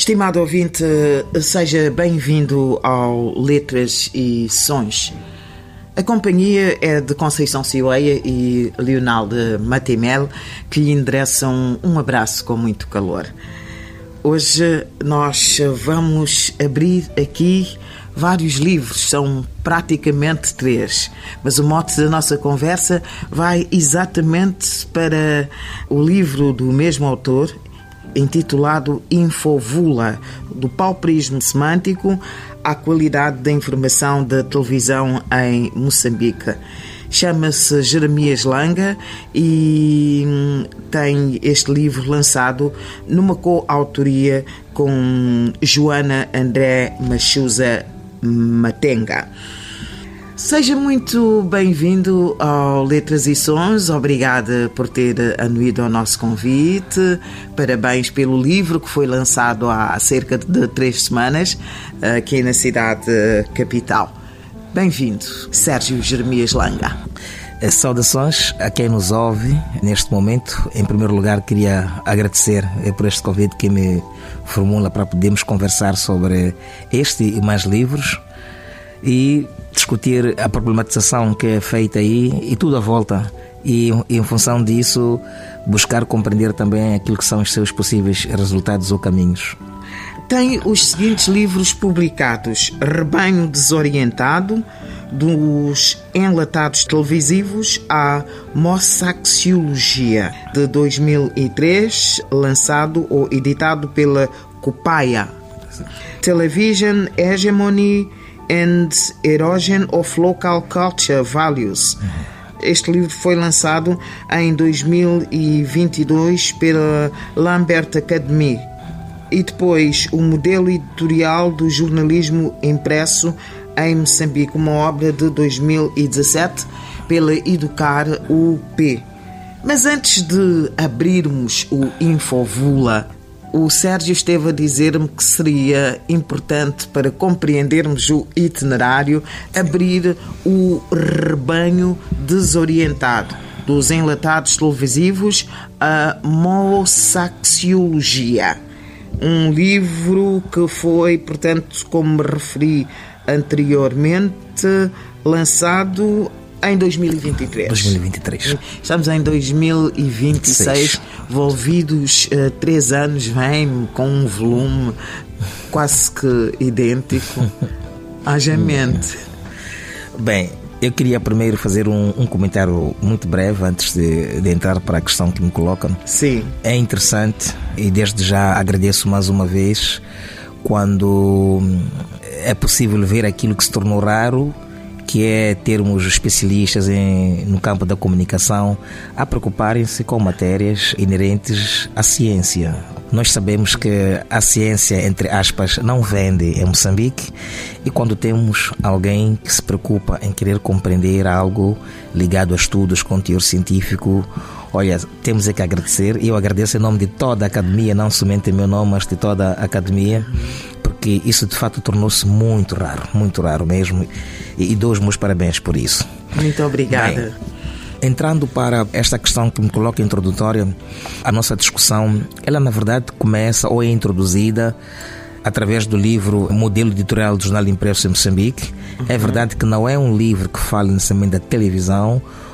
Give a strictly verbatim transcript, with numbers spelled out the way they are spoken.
Estimado ouvinte, seja bem-vindo ao Letras e Sons. A companhia é de Conceição Cioeia e Leonaldo Matemel, que lhe endereçam um abraço com muito calor. Hoje nós vamos abrir aqui vários livros, são praticamente três, mas o mote da nossa conversa vai exatamente para o livro do mesmo autor, intitulado Infovula, do pauperismo semântico à qualidade da informação da televisão em Moçambique. Chama-se Jeremias Langa e tem este livro lançado numa coautoria com Joana André Machusa Matenga. Seja muito bem-vindo ao Letras e Sons. Obrigada por ter anuído ao nosso convite. Parabéns pelo livro que foi lançado há cerca de três semanas aqui na cidade capital. Bem-vindo, Sérgio Jeremias Langa. Saudações a quem nos ouve neste momento. Em primeiro lugar, queria agradecer por este convite que me formula para podermos conversar sobre este e mais livros e discutir a problematização que é feita aí e tudo à volta, e, e em função disso buscar compreender também aquilo que são os seus possíveis resultados ou caminhos. Tem os seguintes livros publicados: Rebanho Desorientado, dos enlatados televisivos à Moçaxiologia, de dois mil e três, lançado ou editado pela Copaia. Television Hegemony and Erosion of Local Culture Values. Este livro foi lançado em dois mil e vinte e dois pela Lambert Academy. E depois o modelo editorial do jornalismo impresso em Moçambique, uma obra de dois mil e dezassete pela Educar U P. Mas antes de abrirmos o Infovula, o Sérgio esteve a dizer-me que seria importante, para compreendermos o itinerário, abrir o Rebanho Desorientado, dos enlatados televisivos à Moçaxiologia. Um livro que foi, portanto, como me referi anteriormente, lançado em dois mil e vinte e três. dois mil e vinte e três. Estamos em dois mil e vinte e seis, envolvidos uh, três anos, vem com um volume quase que idêntico. Haja mente. Bem, eu queria primeiro fazer um, um comentário muito breve antes de, de entrar para a questão que me colocam. Sim. É interessante e desde já agradeço mais uma vez quando é possível ver aquilo que se tornou raro, que é termos especialistas em, no campo da comunicação a preocuparem-se com matérias inerentes à ciência. Nós sabemos que a ciência, entre aspas, não vende em Moçambique, e quando temos alguém que se preocupa em querer compreender algo ligado a estudos com teor científico, olha, temos é que agradecer, e eu agradeço em nome de toda a academia, não somente em meu nome, mas de toda a academia, porque isso de fato tornou-se muito raro, muito raro mesmo, e, e dou os meus parabéns por isso. Muito obrigada. Bem, entrando para esta questão que me coloca introdutória, a nossa discussão, ela na verdade começa ou é introduzida através do livro Modelo Editorial do Jornal Impresso em Moçambique. Uhum. É verdade que não é um livro que fala necessariamente da televisão